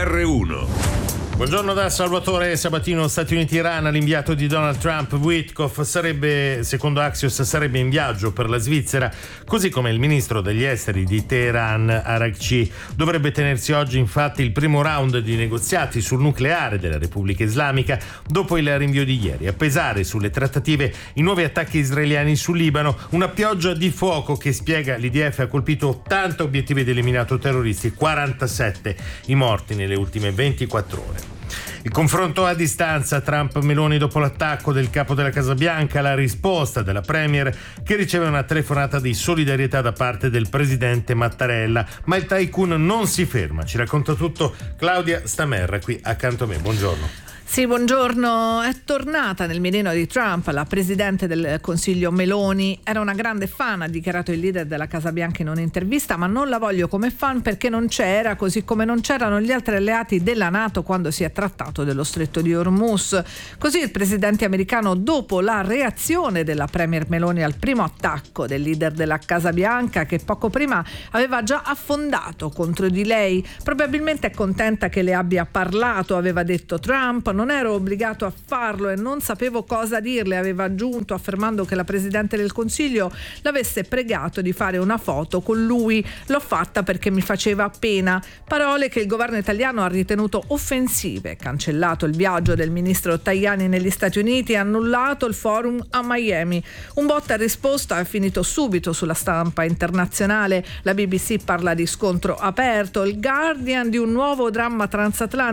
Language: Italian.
GR1. Buongiorno da Salvatore Sabatino. Stati Uniti-Iran. L'inviato di Donald Trump, Witkoff, secondo Axios, sarebbe in viaggio per la Svizzera, così come il ministro degli esteri di Teheran, Araghchi. Dovrebbe tenersi oggi infatti il primo round di negoziati sul nucleare della Repubblica Islamica dopo il rinvio di ieri. A pesare sulle trattative i nuovi attacchi israeliani sul Libano, una pioggia di fuoco che, spiega l'IDF, ha colpito 80 obiettivi ed eliminato terroristi, 47 i morti nelle ultime 24 ore. Il confronto a distanza Trump-Meloni dopo l'attacco del capo della Casa Bianca, la risposta della Premier che riceve una telefonata di solidarietà da parte del presidente Mattarella. Ma il tycoon non si ferma, ci racconta tutto Claudia Stamerra qui accanto a me. Buongiorno. Sì, buongiorno. È tornata nel mirino di Trump la presidente del Consiglio Meloni. Era una grande fan, ha dichiarato il leader della Casa Bianca in un'intervista, ma non la voglio come fan perché non c'era, così come non c'erano gli altri alleati della NATO quando si è trattato dello stretto di Hormuz. Così il presidente americano, dopo la reazione della premier Meloni al primo attacco del leader della Casa Bianca, che poco prima aveva già affondato contro di lei, probabilmente è contenta che le abbia parlato, aveva detto Trump. Non ero obbligato a farlo e non sapevo cosa dirle, aveva aggiunto, affermando che la Presidente del Consiglio l'avesse pregato di fare una foto con lui. L'ho fatta perché mi faceva pena. Parole che il governo italiano ha ritenuto offensive, cancellato il viaggio del ministro Tajani negli Stati Uniti e annullato il forum a Miami. Un botta e risposta è finito subito sulla stampa internazionale. La BBC parla di scontro aperto, il Guardian di un nuovo dramma transatlantico